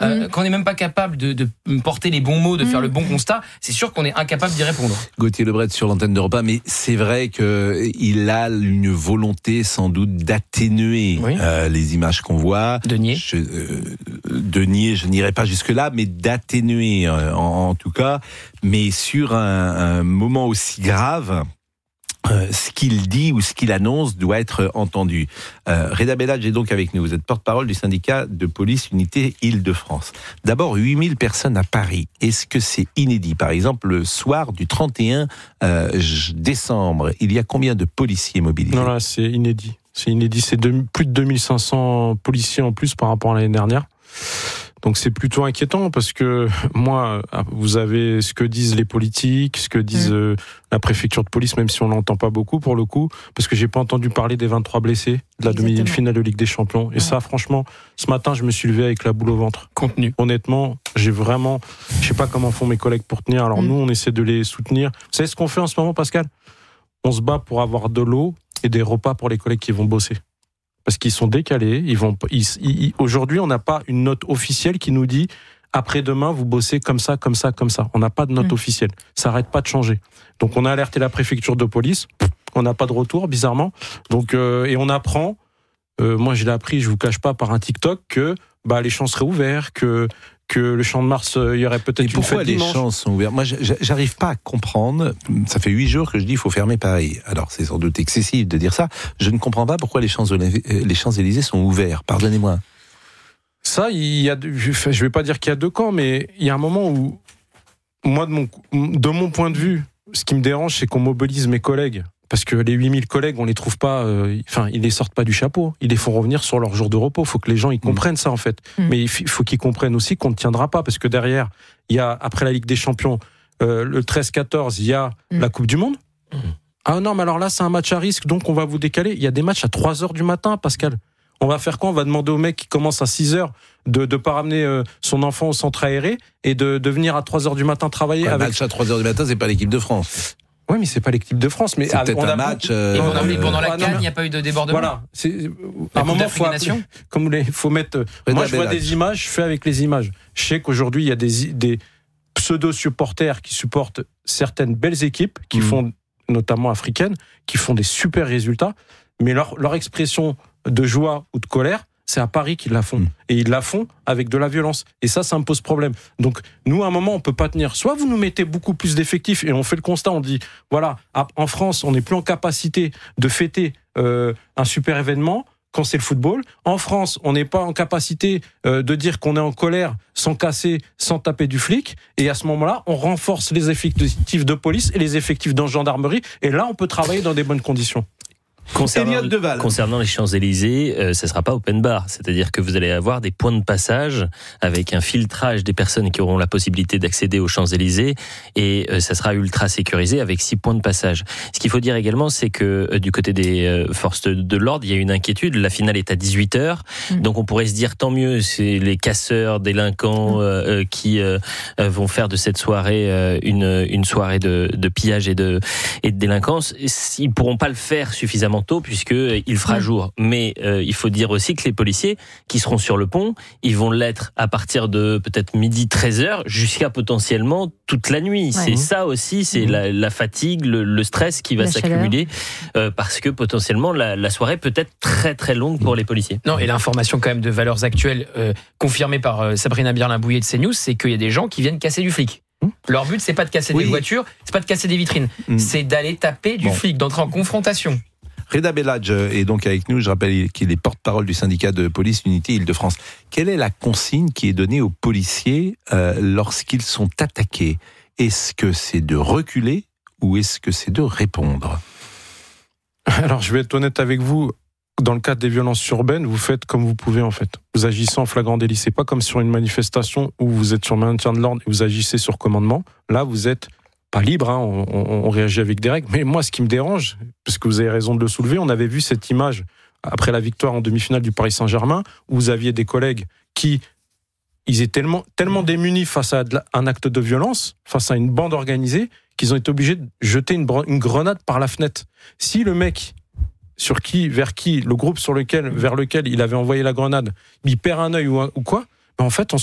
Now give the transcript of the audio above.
quand on n'est même pas capable de porter les bons mots, de faire le bon constat, c'est sûr qu'on est incapable d'y répondre. Gauthier Lebret sur l'antenne d'Europe 1, mais c'est vrai qu'il a une volonté sans doute d'atténuer les images qu'on voit. De nier. Je n'irai pas jusque-là, mais d'atténuer en tout cas. Mais sur un moment aussi grave, ce qu'il dit ou ce qu'il annonce doit être entendu. Reda Belladj est donc avec nous. Vous êtes porte-parole du syndicat de police Unité Île-de-France. D'abord, 8000 personnes à Paris. Est-ce que c'est inédit ? Par exemple, le soir du 31 décembre, il y a combien de policiers mobilisés ? Non, là, c'est inédit. C'est plus de 2500 policiers en plus par rapport à l'année dernière. Donc c'est plutôt inquiétant parce que moi, vous avez ce que disent les politiques, ce que disent la préfecture de police, même si on l'entend pas beaucoup pour le coup, parce que j'ai pas entendu parler des 23 blessés de la demi-finale de Ligue des Champions. Et ça, franchement, ce matin, je me suis levé avec la boule au ventre. Contenu. Honnêtement, je sais pas comment font mes collègues pour tenir. Alors nous, on essaie de les soutenir. Vous savez ce qu'on fait en ce moment, Pascal ? On se bat pour avoir de l'eau et des repas pour les collègues qui vont bosser. Parce qu'ils sont décalés. Aujourd'hui, on n'a pas une note officielle qui nous dit après-demain, vous bossez comme ça, comme ça, comme ça. On n'a pas de note officielle. Ça n'arrête pas de changer. Donc, on a alerté la préfecture de police. On n'a pas de retour, bizarrement. Donc, et on apprend, moi je l'ai appris, je vous cache pas, par un TikTok, que les champs seraient ouverts, que le Champ de Mars, il y aurait peut-être une fête dimanche. Pourquoi les champs sont ouverts ? Moi, j'arrive pas à comprendre. Ça fait 8 jours que je dis qu'il faut fermer Paris. Alors, c'est sans doute excessif de dire ça. Je ne comprends pas pourquoi les Champs-Élysées sont ouverts. Pardonnez-moi. Ça, je vais pas dire qu'il y a deux camps, mais il y a un moment où, moi, de mon point de vue, ce qui me dérange, c'est qu'on mobilise mes collègues. Parce que les 8000 collègues, on les trouve pas, ils les sortent pas du chapeau. Ils les font revenir sur leur jour de repos. Il faut que les gens ils comprennent ça, en fait. Mais il faut qu'ils comprennent aussi qu'on ne tiendra pas. Parce que derrière, il y a, après la Ligue des Champions, le 13-14, il y a la Coupe du Monde. Ah non, mais alors là, c'est un match à risque, donc on va vous décaler. Il y a des matchs à 3h du matin, Pascal. On va faire quoi ? On va demander au mec qui commence à 6h de pas ramener son enfant au centre aéré et de venir à 3h du matin travailler. Un match à 3h du matin, c'est pas l'équipe de France. Oui, mais c'est pas l'équipe de France. Mais c'est peut-être un match. Pendant la CAN, il n'y a pas eu de débordement. Voilà. À un moment, faut mettre. Moi, je vois des images, je fais avec les images. Je sais qu'aujourd'hui, il y a des pseudo-supporters qui supportent certaines belles équipes, qui font, notamment africaines, qui font des super résultats. Mais leur expression de joie ou de colère, c'est à Paris qu'ils la font. Et ils la font avec de la violence. Et ça me pose problème. Donc, nous, à un moment, on peut pas tenir. Soit vous nous mettez beaucoup plus d'effectifs et on fait le constat, on dit, voilà, en France, on n'est plus en capacité de fêter un super événement quand c'est le football. En France, on n'est pas en capacité de dire qu'on est en colère sans casser, sans taper du flic. Et à ce moment-là, on renforce les effectifs de police et les effectifs de gendarmerie. Et là, on peut travailler dans des bonnes conditions. Concernant les Champs-Élysées, ça ne sera pas open bar, c'est-à-dire que vous allez avoir des points de passage avec un filtrage des personnes qui auront la possibilité d'accéder aux Champs-Élysées et ça sera ultra sécurisé avec 6 points de passage. Ce qu'il faut dire également, c'est que du côté des forces de l'ordre, il y a une inquiétude. La finale est à 18h, donc on pourrait se dire tant mieux, c'est les casseurs, délinquants qui vont faire de cette soirée une soirée de pillage et de délinquance. Ils ne pourront pas le faire suffisamment tôt puisqu'il fera jour. Mais il faut dire aussi que les policiers qui seront sur le pont, ils vont l'être à partir de peut-être midi 13h jusqu'à potentiellement toute la nuit. C'est ça aussi, c'est la fatigue, le stress qui va s'accumuler parce que potentiellement la soirée peut être très très longue pour les policiers. Non, et l'information quand même de Valeurs Actuelles confirmée par Sabrina Birlin-Bouillet de CNews, c'est qu'il y a des gens qui viennent casser du flic. Leur but, c'est pas de casser des voitures, c'est pas de casser des vitrines, c'est d'aller taper du flic, d'entrer en confrontation. Reda Belladj est donc avec nous. Je rappelle qu'il est porte-parole du syndicat de police Unité Île-de-France. Quelle est la consigne qui est donnée aux policiers lorsqu'ils sont attaqués ? Est-ce que c'est de reculer ou est-ce que c'est de répondre ? Alors, je vais être honnête avec vous. Dans le cadre des violences urbaines, vous faites comme vous pouvez en fait. Vous agissez en flagrant délit. C'est pas comme sur une manifestation où vous êtes sur maintien de l'ordre et vous agissez sur commandement. Là, vous êtes pas libre, on réagit avec des règles. Mais moi, ce qui me dérange, parce que vous avez raison de le soulever, on avait vu cette image après la victoire en demi-finale du Paris Saint-Germain, où vous aviez des collègues qui, ils étaient tellement démunis face à un acte de violence, face à une bande organisée, qu'ils ont été obligés de jeter une grenade par la fenêtre. Si le mec vers lequel il avait envoyé la grenade, il perd un œil ou quoi, en fait,